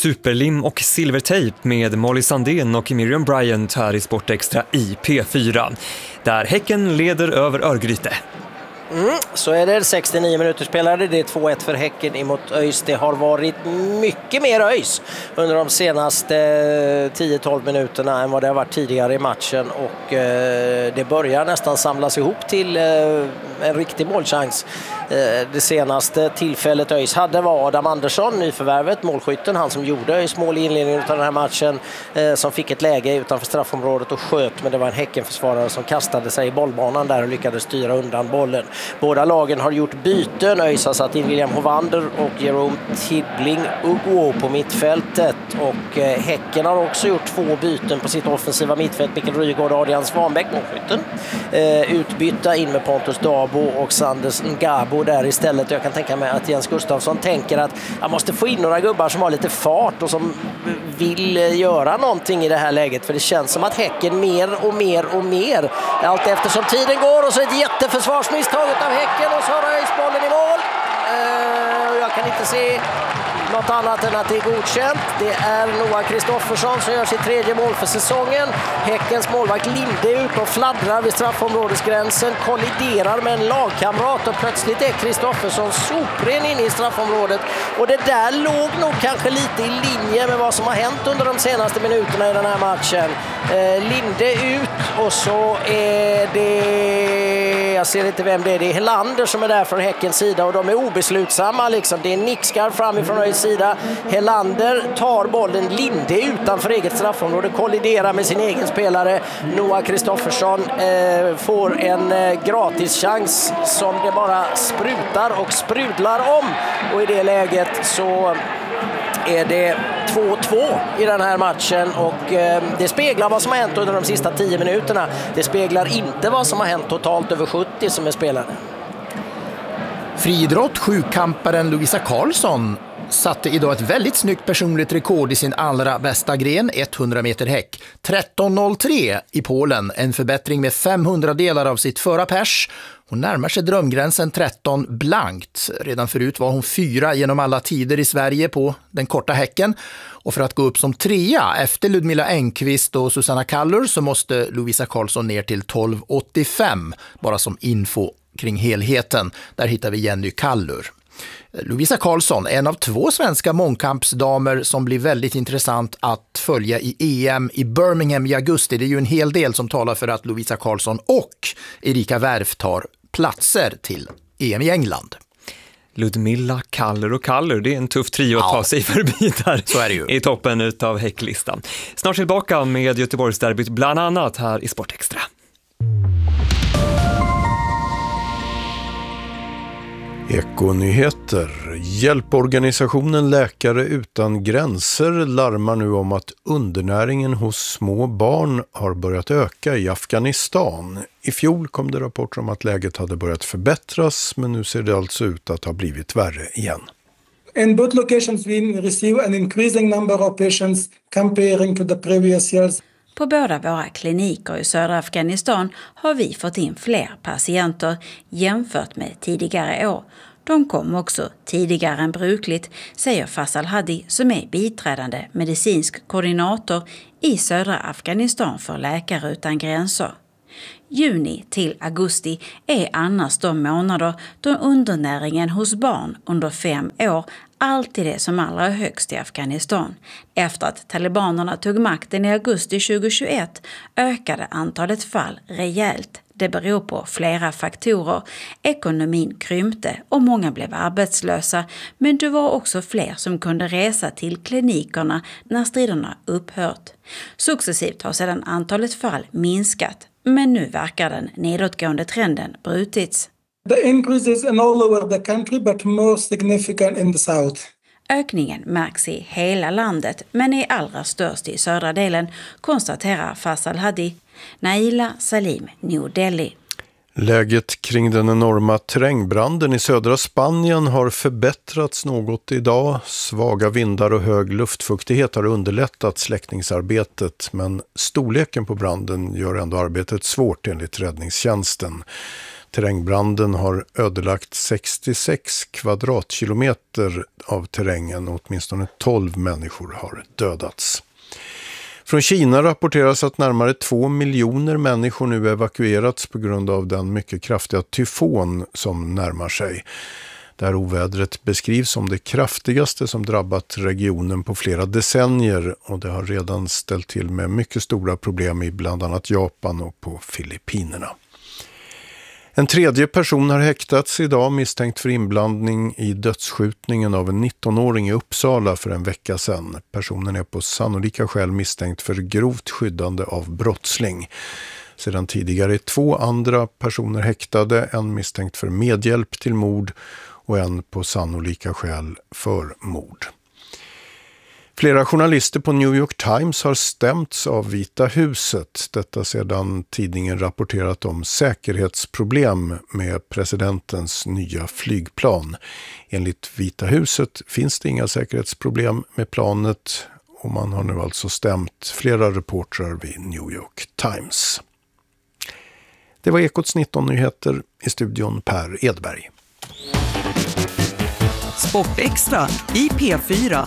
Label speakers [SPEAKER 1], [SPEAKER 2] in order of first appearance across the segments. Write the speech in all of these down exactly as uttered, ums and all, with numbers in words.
[SPEAKER 1] superlim och silvertejp med Molly Sandén och Miriam Bryant här i Sportextra i P fyra. Där Häcken leder över Örgryte.
[SPEAKER 2] Mm, så är det sextionio minuter spelade. Det är två ett för Häcken emot ÖIS. Det har varit mycket mer ÖIS under de senaste tio tolv minuterna än vad det har varit tidigare i matchen. Och eh, det börjar nästan samlas ihop till eh, en riktig målchans. Eh, det senaste tillfället ÖIS hade var Adam Andersson, nyförvärvet, målskytten. Han som gjorde ÖIS mål i inledningen av den här matchen. Eh, som fick ett läge utanför straffområdet och sköt. Men det var en Häckenförsvarare som kastade sig i bollbanan där och lyckades styra undan bollen. Båda lagen har gjort byten. ÖIS har satt in William Hovander och Jerome Tibbling Ugo på mittfältet. Och eh, Häcken har också gjort två byten på sitt offensiva mittfält. Mikael Rygaard och Adrian Svanbäck, målskytten. Eh, utbytta in med Pontus Dabo och Sanders Ngabo där istället. Jag kan tänka mig att Jens Gustafsson tänker att jag måste få in några gubbar som har lite fart och som vill göra någonting i det här läget. För det känns som att Häcken mer och mer och mer allt eftersom tiden går, och så ett jätteförsvarsmisstag av Häcken och så har ÖIS bollen i mål. Uh, jag kan inte se något annat än att det är godkänt. Det är Noah Kristoffersson som gör sitt tredje mål för säsongen. Häckens målvakt Linde ut och fladdrar vid straffområdesgränsen, kolliderar med en lagkamrat och plötsligt är Kristoffersson sopren inne i straffområdet. Och det där låg nog kanske lite i linje med vad som har hänt under de senaste minuterna i den här matchen. Eh, Linde ut och så är det, jag ser inte vem det är, det är Helander som är där från Häckens sida och de är obeslutsamma liksom. Det är nickskar framifrån ÖIS sida. Helander tar bollen, Linde utanför eget straffområde, kolliderar med sin egen spelare. Noah Kristoffersson eh, får en eh, gratis chans som det bara sprutar och sprudlar om. Och i det läget så är det två två i den här matchen och eh, det speglar vad som har hänt under de sista tio minuterna. Det speglar inte vad som har hänt totalt över sjuttio som är spelare.
[SPEAKER 3] Friidrott, sjukamparen Lovisa Karlsson satte idag ett väldigt snyggt personligt rekord i sin allra bästa gren, hundra meter häck. tretton noll tre i Polen, en förbättring med femhundra delar av sitt förra pers. Hon närmar sig drömgränsen tretton blankt. Redan förut var hon fyra genom alla tider i Sverige på den korta häcken. Och för att gå upp som trea efter Ludmila Engqvist och Susanna Kallur så måste Lovisa Karlsson ner till tolv åttiofem. Bara som info kring helheten. Där hittar vi Jenny Kallur. Lovisa Karlsson, en av två svenska mångkampsdamer som blir väldigt intressant att följa i E M i Birmingham i augusti. Det är ju en hel del som talar för att Lovisa Karlsson och Erika Wärf tar platser till E M i England.
[SPEAKER 1] Ludmilla, Kallur och Kallur, det är en tuff trio att
[SPEAKER 3] ja.
[SPEAKER 1] ta sig förbi där.
[SPEAKER 3] Så är det ju.
[SPEAKER 1] I toppen utav häcklistan. Snart tillbaka med Göteborgsderbyt bland annat här i Sportextra.
[SPEAKER 4] Ekonyheter. Hjälporganisationen Läkare utan gränser larmar nu om att undernäringen hos små barn har börjat öka i Afghanistan. I fjol kom det rapporter om att läget hade börjat förbättras, men nu ser det alltså ut att ha blivit värre igen.
[SPEAKER 5] In both locations we receive an increasing number of patients comparing to the previous years.
[SPEAKER 6] På båda våra kliniker i södra Afghanistan har vi fått in fler patienter jämfört med tidigare år. De kom också tidigare än brukligt, säger Faisal Hadi som är biträdande medicinsk koordinator i södra Afghanistan för Läkare utan gränser. Juni till augusti är annars de månader då undernäringen hos barn under fem år alltid är som allra högst i Afghanistan. Efter att talibanerna tog makten i augusti tjugohundratjugoett ökade antalet fall rejält. Det beror på flera faktorer. Ekonomin krympte och många blev arbetslösa, men det var också fler som kunde resa till klinikerna när striderna upphört. Successivt har sedan antalet fall minskat, men nu verkar den nedåtgående trenden brutits.
[SPEAKER 5] The increase is in all over the country but more significant in the south.
[SPEAKER 6] Ökningen märks i hela landet men är allra störst i södra delen, konstaterar Faisal Hadi. Naila Salim, New Delhi.
[SPEAKER 4] Läget kring den enorma terrängbranden i södra Spanien har förbättrats något idag. Svaga vindar och hög luftfuktighet har underlättat släckningsarbetet, men storleken på branden gör ändå arbetet svårt enligt räddningstjänsten. Terrängbranden har ödelagt sextiosex kvadratkilometer av terrängen och åtminstone tolv människor har dödats. Från Kina rapporteras att närmare två miljoner människor nu evakuerats på grund av den mycket kraftiga tyfon som närmar sig. Det här ovädret beskrivs som det kraftigaste som drabbat regionen på flera decennier och det har redan ställt till med mycket stora problem i bland annat Japan och på Filippinerna. En tredje person har häktats idag misstänkt för inblandning i dödsskjutningen av en nittonåring i Uppsala för en vecka sedan. Personen är på sannolika skäl misstänkt för grovt skyddande av brottsling. Sedan tidigare är två andra personer häktade, en misstänkt för medhjälp till mord och en på sannolika skäl för mord. Flera journalister på New York Times har stämts av Vita huset. Detta sedan tidningen rapporterat om säkerhetsproblem med presidentens nya flygplan. Enligt Vita huset finns det inga säkerhetsproblem med planet och man har nu alltså stämt flera reportrar vid New York Times. Det var Ekots nitton-nyheter, i studion Per Edberg.
[SPEAKER 7] Sportextra i P fyra.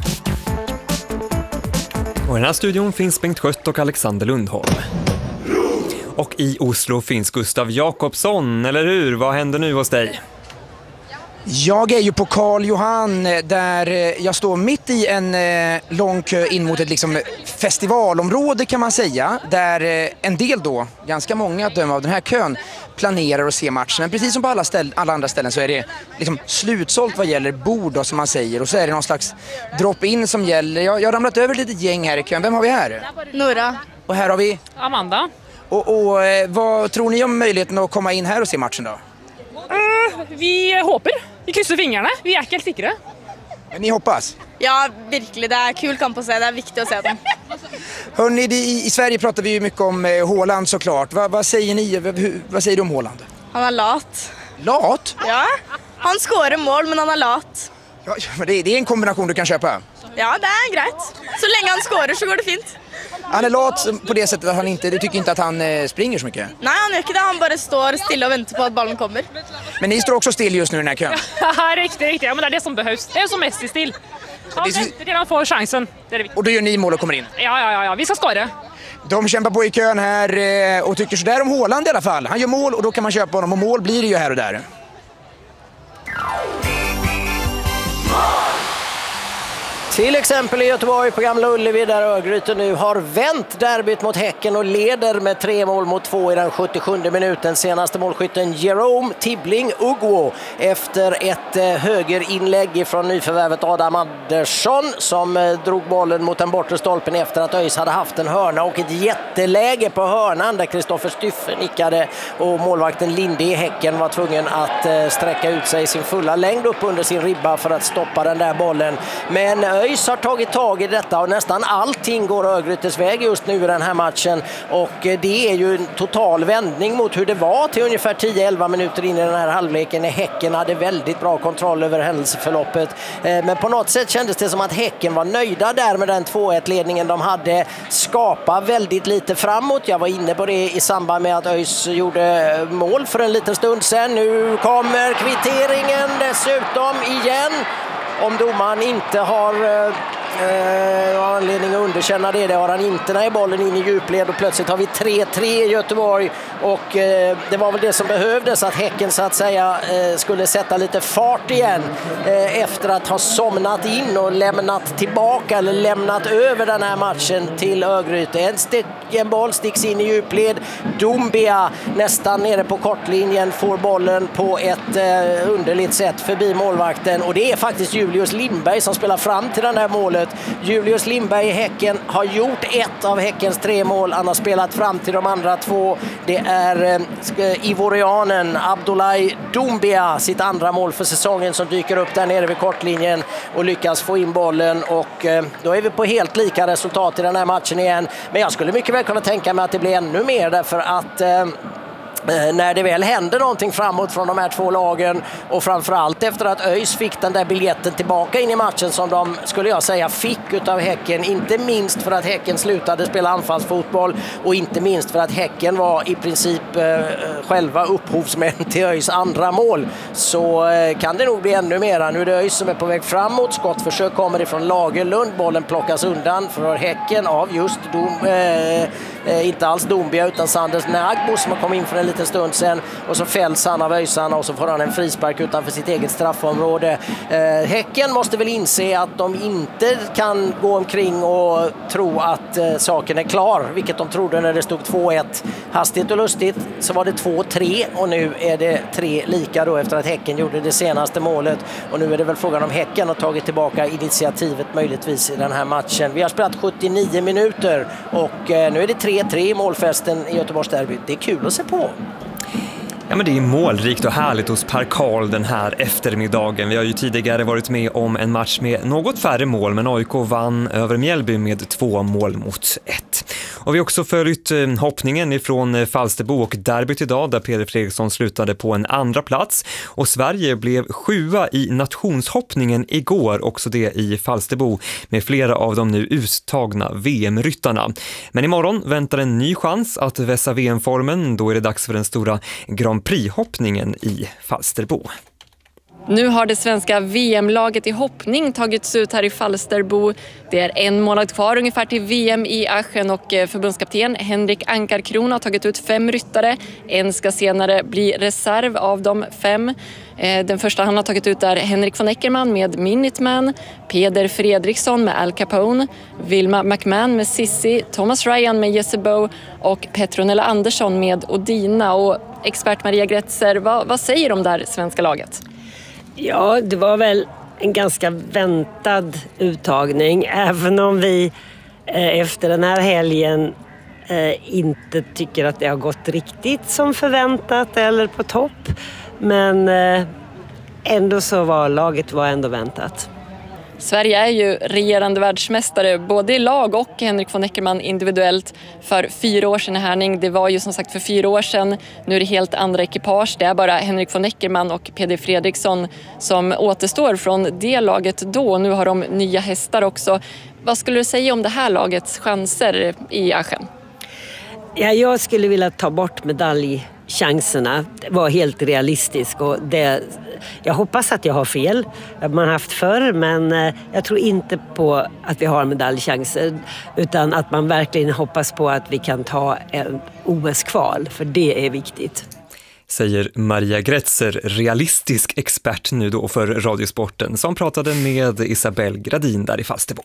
[SPEAKER 1] Och i den här studion finns Bengt Skött och Alexander Lundholm. Och i Oslo finns Gustav Jakobsson, eller hur? Vad händer nu hos dig?
[SPEAKER 8] Jag är ju på Karl Johan där jag står mitt i en lång kö in mot ett liksom festivalområde kan man säga. Där en del då, ganska många att döma av den här kön, planerar att se matchen. Men precis som på alla, ställ, alla andra ställen så är det liksom slutsålt vad gäller bord då, som man säger. Och så är det någon slags drop-in som gäller. Jag, jag har ramlat över ett litet gäng här i kön. Vem har vi här?
[SPEAKER 9] Nora.
[SPEAKER 8] Och här har vi?
[SPEAKER 9] Amanda.
[SPEAKER 8] Och, och vad tror ni om möjligheten att komma in här och se matchen då?
[SPEAKER 9] Uh, vi hoppas. Vi kryssar fingrarna. Vi är inte helt säkra.
[SPEAKER 8] Men ni hoppas?
[SPEAKER 9] Ja, verkligen. Det är kul kamp att se. Det är viktigt att se den.
[SPEAKER 8] Hörrni, i, i Sverige pratar vi ju mycket om eh, Haaland såklart. Va, vad säger ni? Hur, vad säger du om Haaland?
[SPEAKER 9] Han är lat.
[SPEAKER 8] Lat?
[SPEAKER 9] Ja. Han skårar mål, men han är lat.
[SPEAKER 8] Ja, men det, det är en kombination du kan köpa.
[SPEAKER 9] Ja, det är grejt. Så länge han skårar så går det fint.
[SPEAKER 8] Han är lat på det sättet att han inte, du tycker inte att han eh, springer så mycket?
[SPEAKER 9] Nej, han gör inte det. Han bara står still och väntar på att bollen kommer.
[SPEAKER 8] Men ni står också still just nu i den här kön?
[SPEAKER 9] Ja, riktigt, riktigt. Ja, men det är det som behövs. Det är som mest still. Han väntar till han får chansen. Det är det viktigt.
[SPEAKER 8] Och då gör ni mål och kommer in?
[SPEAKER 9] Ja, ja, ja. Vi ska skåra.
[SPEAKER 8] De kämpar på i kön här eh, och tycker sådär om Haaland i alla fall. Han gör mål och då kan man köpa honom och mål blir det ju här och där.
[SPEAKER 2] Till exempel i Göteborg på Gamla Ullevi där Örgryte nu har vänt derbyt mot Häcken och leder med tre mål mot två i den sjuttiosjunde minuten. Senaste målskytten Jerome Tibbling Ugwo efter ett eh, högerinlägg från nyförvärvet Adam Andersson som eh, drog bollen mot den bortre stolpen efter att ÖIS hade haft en hörna och ett jätteläge på hörnan där Kristoffer Styffe nickade och målvakten Linde i Häcken var tvungen att eh, sträcka ut sig sin fulla längd upp under sin ribba för att stoppa den där bollen. Men ÖIS har tagit tag i detta och nästan allting går Örgrytes väg just nu i den här matchen och det är ju en total vändning mot hur det var till ungefär tio elva minuter in i den här halvleken när Häcken hade väldigt bra kontroll över händelseförloppet. Men på något sätt kändes det som att Häcken var nöjda där med den två ett-ledningen de hade, skapa väldigt lite framåt. Jag var inne på det i samband med att ÖIS gjorde mål för en liten stund sedan. Nu kommer kvitteringen dessutom igen. Om domaren inte har eh, anledning att underkänna det, det har han inte när bollen in i djupled och plötsligt har vi tre tre i Göteborg och eh, det var väl det som behövdes att Häcken så att säga eh, skulle sätta lite fart igen eh, efter att ha somnat in och lämnat tillbaka eller lämnat över den här matchen till Örgryte. En, stick, en boll sticks in i djupled, Doumbia nästan nere på kortlinjen får bollen på ett eh, underligt sätt förbi målvakten och det är faktiskt Julius Lindberg som spelar fram till det här målet. Julius Lindberg i Häcken har gjort ett av Häckens tre mål. Han har spelat fram till de andra två. Det är eh, ivorianen Abdoulaye Doumbia, sitt andra mål för säsongen som dyker upp där nere vid kortlinjen och lyckas få in bollen och eh, då är vi på helt lika resultat i den här matchen igen. Men jag skulle mycket väl kunna tänka mig att det blir ännu mer därför att eh, när det väl händer någonting framåt från de här två lagen och framförallt efter att ÖIS fick den där biljetten tillbaka in i matchen som de, skulle jag säga, fick utav Häcken, inte minst för att Häcken slutade spela anfallsfotboll och inte minst för att Häcken var i princip eh, själva upphovsmän till ÖIS andra mål, så eh, kan det nog bli ännu mera. Nu är det ÖIS som är på väg framåt, skottförsök kommer ifrån Lagerlund, bollen plockas undan för Häcken av just Dom, eh, eh, inte alls Dombia utan Sanders Nagbo som har kommit in för en liten stund sen, och så fälls han av ÖISarna och så får han en frispark utanför sitt eget straffområde. Eh, häcken måste väl inse att de inte kan gå omkring och tro att eh, saken är klar, vilket de trodde när det stod två ett. Hastigt och lustigt så var det två tre och nu är det tre lika då efter att Häcken gjorde det senaste målet, och nu är det väl frågan om Häcken har tagit tillbaka initiativet möjligtvis i den här matchen. Vi har spelat sjuttionio minuter och eh, nu är det tre tre i målfesten i Göteborgs derby. Det är kul att se på.
[SPEAKER 1] Ja, men det är målrikt och härligt hos Per Karl den här eftermiddagen. Vi har ju tidigare varit med om en match med något färre mål, men A I K vann över Mjällby med två mål mot ett. Och vi har också följt hoppningen ifrån Falsterbo och derbyt idag där Peder Fredriksson slutade på en andra plats. Och Sverige blev sjua i nationshoppningen igår, också det i Falsterbo, med flera av de nu uttagna V M-ryttarna. Men imorgon väntar en ny chans att vässa V M-formen. Då är det dags för den stora Grand Prix-hoppningen i Falsterbo.
[SPEAKER 10] Nu har det svenska V M-laget i hoppning tagits ut här i Falsterbo. Det är en månad kvar ungefär till V M i Aschen och förbundskapten Henrik Ankarkrona har tagit ut fem ryttare. En ska senare bli reserv av de fem. Den första han har tagit ut är Henrik von Eckermann med Minuteman, Peder Fredriksson med Al Capone, Vilma McMahon med Sissi, Thomas Ryan med Jessebo och Petronella Andersson med Odina. Och expert Maria Gretzer, vad, vad säger de där svenska laget?
[SPEAKER 11] Ja, det var väl en ganska väntad uttagning, även om vi eh, efter den här helgen eh, inte tycker att det har gått riktigt som förväntat eller på topp. Men eh, ändå så var laget var ändå väntat.
[SPEAKER 10] Sverige är ju regerande världsmästare både i lag och Henrik von Eckermann individuellt för fyra år sedan i Härning. Det var ju som sagt för fyra år sedan. Nu är det helt andra ekipage. Det är bara Henrik von Eckermann och Peder Fredriksson som återstår från det laget då. Nu har de nya hästar också. Vad skulle du säga om det här lagets chanser i Aschen?
[SPEAKER 11] Ja, jag skulle vilja ta bort medaljchanserna. Det var helt realistiskt och det, jag hoppas att jag har fel. Man har haft förr, men jag tror inte på att vi har medaljchanser, utan att man verkligen hoppas på att vi kan ta en O S-kval, för det är viktigt.
[SPEAKER 1] Säger Maria Gretzer, realistisk expert nu då för Radiosporten, som pratade med Isabelle Gradin där i Falsterbo.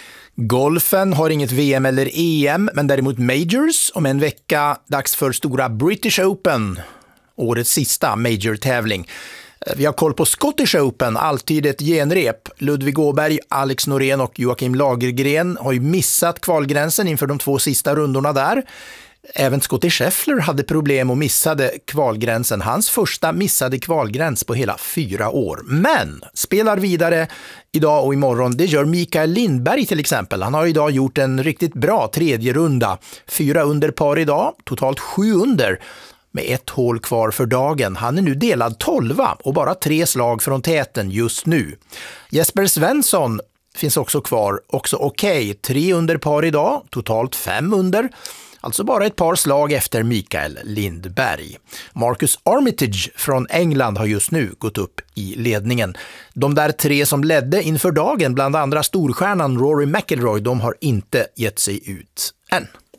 [SPEAKER 3] Golfen har inget V M eller E M, men däremot Majors. Om en vecka dags för stora British Open, årets sista major-tävling. Vi har koll på Scottish Open, alltid ett genrep. Ludvig Åberg, Alex Norén och Joakim Lagergren har ju missat kvalgränsen inför de två sista rundorna där. Även Scottie Scheffler hade problem och missade kvalgränsen. Hans första missade kvalgräns på hela fyra år. Men spelar vidare idag och imorgon. Det gör Mikael Lindberg till exempel. Han har idag gjort en riktigt bra tredje runda. Fyra under par idag, totalt sju under. Med ett hål kvar för dagen. Han är nu delad tolva och bara tre slag från täten just nu. Jesper Svensson finns också kvar, också okej. Okay. Tre under par idag, totalt fem under. Alltså bara ett par slag efter Mikael Lindberg. Marcus Armitage från England har just nu gått upp i ledningen. De där tre som ledde inför dagen, bland andra storstjärnan Rory McIlroy, de har inte gett sig ut än.